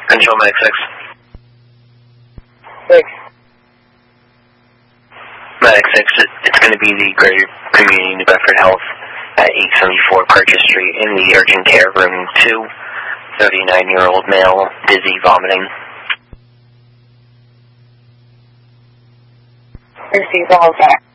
Control Medic 6. 6. Medic 6, it's going to be the Greater Community New Bedford Health at 874 Purchase Street in the urgent care room 2. 39-year-old male, dizzy, vomiting. Receive all that.